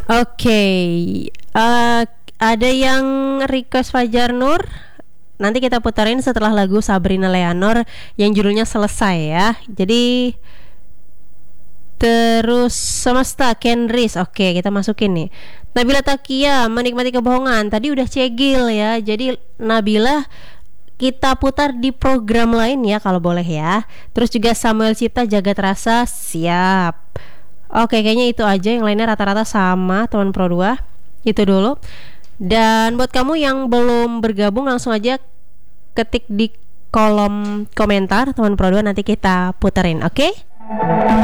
Oke, ada yang request Fajar Nur. Nanti kita putarin setelah lagu Sabrina Leonor yang judulnya Selesai ya. Jadi terus Semesta Kenris. Oke, kita masukin nih. Nabila Takia, Menikmati Kebohongan. Tadi udah cegil ya. Jadi Nabila kita putar di program lain ya kalau boleh ya. Terus juga Samuel Cipta, Jagat Rasa. Siap. Oke, kayaknya itu aja. Yang lainnya rata-rata sama teman Pro 2. Itu dulu. Dan buat kamu yang belum bergabung, langsung aja ketik di kolom komentar teman Pro 2, nanti kita puterin, oke?